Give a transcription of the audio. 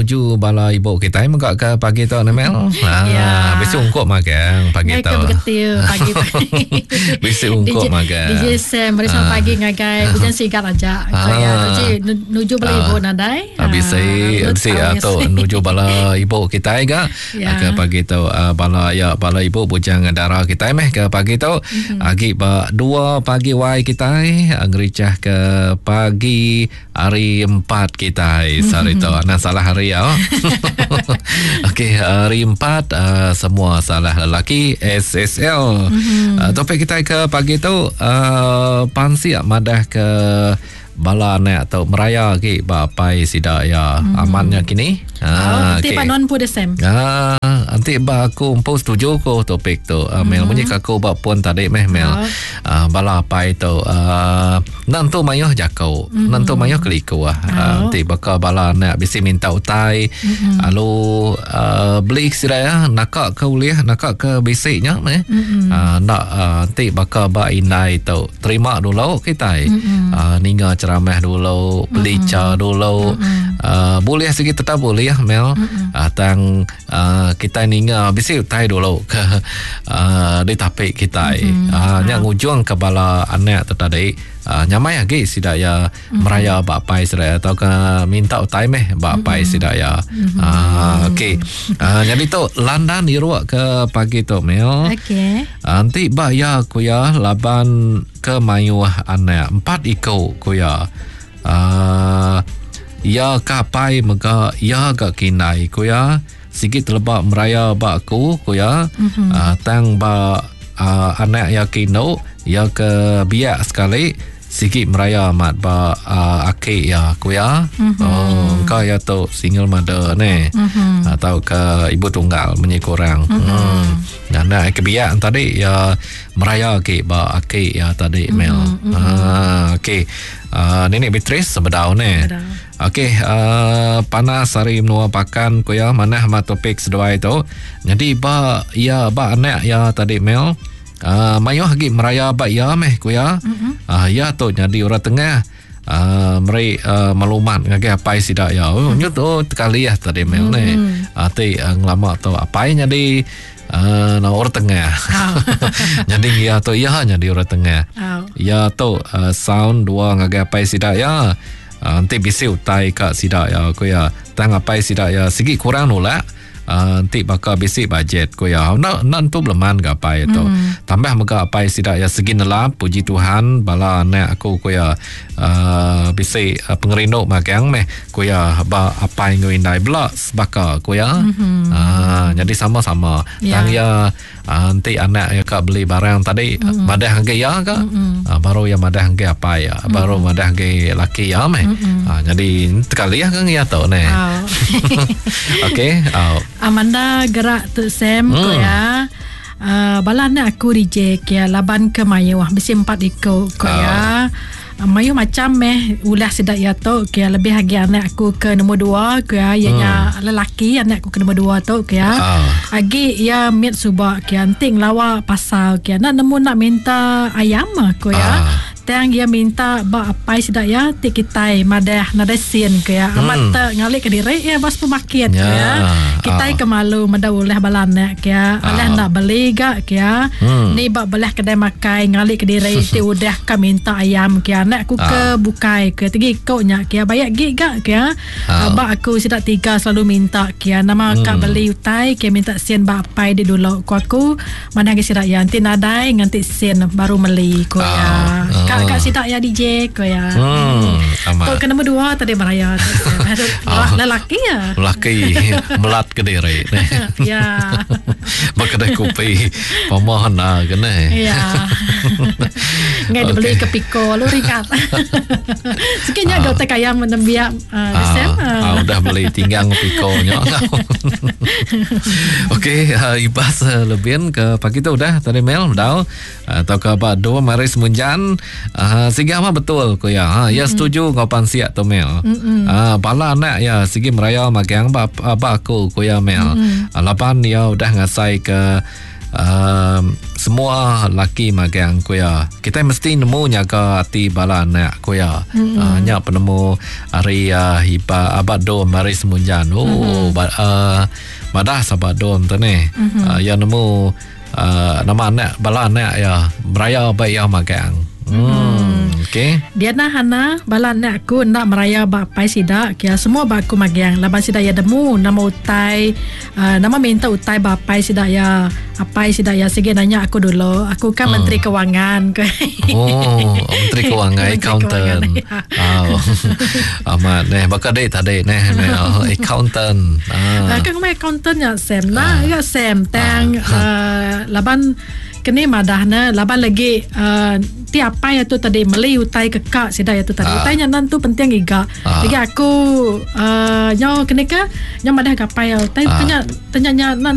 nuju bala ibu kita mogak ke pagi tu Mel. Besok ungkuk magang pagi tu. Betul pagi. Besok ungkuk magang. DJ Sam bersama pagi ngagai hujan sigat aja. Jadi nuju bala ibu nadai. Bisa atau nuju bala ibu kita ke pagi tu bala ibu bujang darah kita ke pagi tu. Agi 2 pagi wai kita ngericah ke pagi hari 4 kita sorry tu nak salah hari ya. Okey, hari 4 semua salah lelaki SSL. Topik kita ke pagi tu pansi madah ke bala anak atau meraya ke bapai sida ya amannya kini. Nanti Pak Non pun desem. Nanti aku pun setuju ko topik tu. Mel punya aku bak pun tadi Mel. Bala apa itu nanti mayuh jakau. Nanti mayuh keliku nanti bakal bala anak bisa minta utai. Lalu beli sida ya nak ke kuliah nak ke basicnya nak nanti bakal bak indai tu terima dulu kita. Ninga ceramah dulu, beli ca dulu. Boleh sikit tetap boleh Mel. Tang kita ninga bisa utai dulu ke di tapik kita. Yang ujung ke bala anak tu tadi nyamai lagi sida ya meraya bapai sida atau ke minta utai bapai sida ya. Okey. Jadi tu landan diruak ke pagi tu Mel. Okey. Nanti ya kuya laban ke mayuah anak 4 iko kuya. Ya kapai mega ya ga kinai kuya sikit lebak meraya bakku kuya tang ba anak ya kino ya ke biak sekali sikit meraya mat ba ake ya kuya kau ya tu single mother ne atau ke ibu tunggal menyikurang anak ke biak tadi ya meraya ke ba ake ya tadi Mel. Okey. Nenek Beatrice sebedau ne. Okey, panas hari menua pakan kuya mana ma topik sedua itu. Jadi ba anak ya tadi Mel. Mayuh lagi meraya ba ya kuya. Ya tu jadi orang tengah meri malumat ngage apa sida ya. Nyu tu kali ya tadi Mel ne. Ati nglama tu apa jadi orang tengah. Jadi ya tu ya jadi orang tengah. Ya tu sound 2 ngage apa sida ya. Nanti bisa utai kat sida ya kuya. Tang apa sida ya segi kurang nolak. Nanti bakal basic budget kuya. Nak tu beleman ke apa itu. Tambah mega apa sida ya segi nelap puji Tuhan bala anak aku kuya basic pengerinduk magang kuya ba apa yang indai blok sebaka kuya. Jadi sama-sama. Tang ya nanti anak ya kak beli barang tadi madah harga ya kak baru ya madah harga apa ya baru madah harga laki ya jadi sekali ya kan ya tahu ne. Okey. Amanda gerak tu Sam ya. Balana aku reject ya laban ke mayuah mesti 4 iko ya. Mayu macam ulah sedak ya tu kaya lebih lagi anak aku ke nombor 2 kaya ianya lelaki anak aku ke nombor 2 tu kaya agi ya mit subak kaya anting lawa pasal kaya nak nemu nak minta ayam kaya tang dia minta ba apa sedak ya tik kita madah nada sin kaya amat ngalik ke diri ya bos pemakian kaya kita kemalu madah ulah balana kaya alah nak beli gak kaya ni ba belah kedai makai ngalik ke diri ti udah ka minta ayam kaya anak aku ke bukai ke tegi kau nya kaya bayar gig gak kaya ba aku sedak 3 selalu minta kaya nama kak beli utai kaya minta sen ba apa di dulu aku mana ke sedak ya nanti nadai nganti sen baru beli kaya kak sidak ya DJ kaya. Kau ke nombor 2 tadi meraya. Lelaki ya. Lelaki melat ke diri. Ya. Berkedai kopi pemohon kena. Ya. Ngai dibeli ke Piko lu ringat. Sekiranya kau tak kaya menembiak Desem. Udah beli tinggang Piko-nya. Okey, ibas lebih ke pagi tu udah tadi Mel dah atau ke 2 Maris Munjan sehingga mah betul ko ya. Ya setuju ngopan siap tu Mel. Bala anak ya segi meraya magang ba aku ko ya Mel. Lapan ya udah ngasai ke semua laki magang kuya kita mesti nemu nyaga hati bala anak kuya nya penemu hari hiba abadom mari semunjan madah sabadom tu ni ya nemu nama anak bala anak ya meraya baik ya magang okay. Dia nak hana bala nak aku nak meraya bapai sidak kia semua baku magiang laban sidak ya demu nama utai nama minta utai bapai sidak ya apai sidak ya sige nanya aku dulu aku kan menteri kewangan menteri kewangan accountant amat neh bakal deh tadi neh accountant kan mai accountant ya sem nah ya sem tang laban kini madahna laban lagi tiap apa itu tadi Melayu utai kekak sida itu tadi utainya nan tu penting juga lagi aku nyo kini ka nyo madah kapai utai tanya nan